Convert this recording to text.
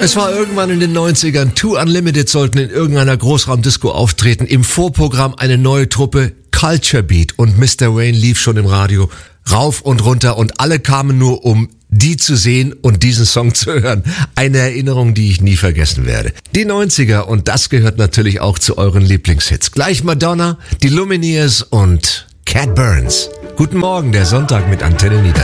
Es war irgendwann in den 90ern. Two Unlimited sollten in irgendeiner Großraumdisco auftreten. Im Vorprogramm eine neue Truppe, Culture Beat. Und Mr. Wayne lief schon im Radio rauf und runter. Und alle kamen nur, um die zu sehen und diesen Song zu hören. Eine Erinnerung, die ich nie vergessen werde. Die 90er, und das gehört natürlich auch zu euren Lieblingshits. Gleich Madonna, die Lumineers und Cat Burns. Guten Morgen, der Sonntag mit Antenne Niedersachsen.